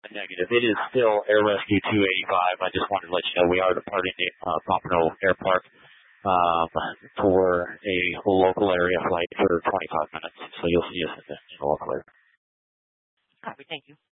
Negative. It is still Air Rescue 285. I just wanted to let you know we are departing the Pompano Air Park for a local area flight for 25 minutes. So you'll see us in the local area. Copy. Thank you.